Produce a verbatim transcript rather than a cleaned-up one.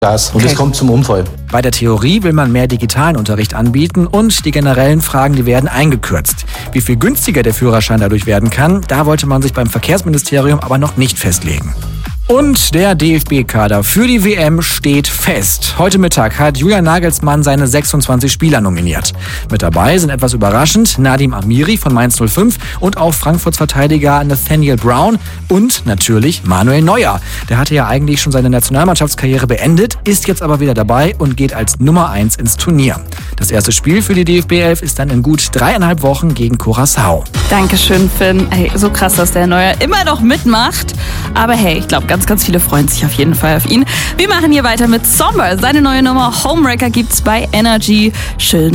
Gas und Okay. es kommt zum Unfall. Bei der Theorie will man mehr digitalen Unterricht anbieten und die generellen Fragen, die werden eingekürzt. Wie viel günstiger der Führerschein dadurch werden kann, da wollte man sich beim Verkehrsministerium aber noch nicht festlegen. Und der D F B-Kader für die W M steht fest. Heute Mittag hat Julian Nagelsmann seine sechsundzwanzig Spieler nominiert. Mit dabei sind etwas überraschend Nadim Amiri von Mainz null fünf und auch Frankfurts Verteidiger Nathaniel Brown und natürlich Manuel Neuer. Der hatte ja eigentlich schon seine Nationalmannschaftskarriere beendet, ist jetzt aber wieder dabei und geht als Nummer eins ins Turnier. Das erste Spiel für die D F B elf ist dann in gut dreieinhalb Wochen gegen Curaçao. Dankeschön, Finn. Hey, so krass, dass der Neuer immer noch mitmacht. Aber hey, ich glaube, ganz, ganz viele freuen sich auf jeden Fall auf ihn. Wir machen hier weiter mit Sommer. Seine neue Nummer Homewrecker gibt's bei Energy. Schön.